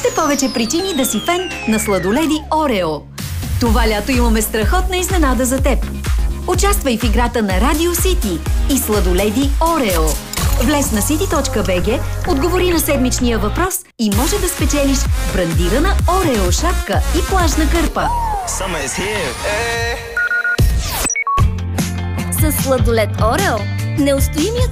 Още повече причини да си фен на сладоледи Орео. Това лято имаме страхотна изненада за теб. Участвай в играта на Радио Сити и сладоледи Орео. Влез на city.bg, отговори на седмичния въпрос и може да спечелиш брандирана Орео шапка и плажна кърпа. С сладолед Орео неустоимият